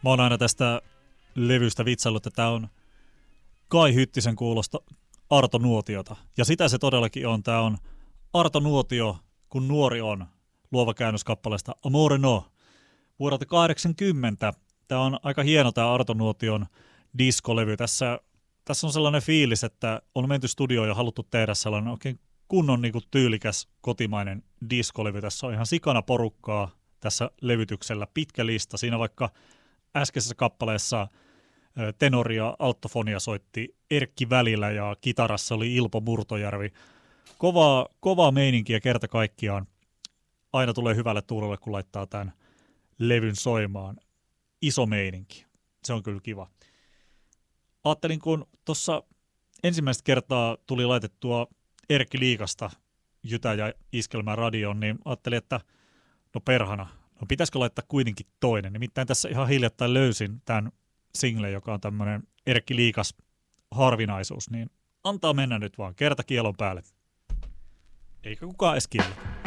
Mä oon aina tästä levystä vitsaillut, että tää on Kai Hyttisen kuulosta Arto Nuotiota. Ja sitä se todellakin on. Tää on Arto Nuotio, kun nuori on. Luova käännös kappaleesta Amore No vuodelta 80. Tää on aika hieno tää Arto Nuotion diskolevy. Tässä on sellainen fiilis, että on menty studioon ja haluttu tehdä sellainen oikein kunnon niin kuin tyylikäs kotimainen diskolevy. Tässä on ihan sikana porukkaa tässä levytyksellä. Pitkä lista. Siinä vaikka äskeisessä kappaleessa tenori ja alttofonia soitti Erkki Välillä ja kitarassa oli Ilpo Murtojärvi. Kovaa meininkiä kerta kaikkiaan. Aina tulee hyvälle tuulelle, kun laittaa tämän levyn soimaan. Iso meininki. Se on kyllä kiva. Ajattelin, kun tuossa ensimmäistä kertaa tuli laitettua Erkki Liikasta Jytä ja Iskelmään radioon, niin ajattelin, että no perhana, no pitäisikö laittaa kuitenkin toinen. Nimittäin tässä ihan hiljattain löysin tämän single, joka on tämmöinen Erkki Liikas harvinaisuus, niin antaa mennä nyt vaan kerta kielon päälle. Eikä kukaan edes kiellä.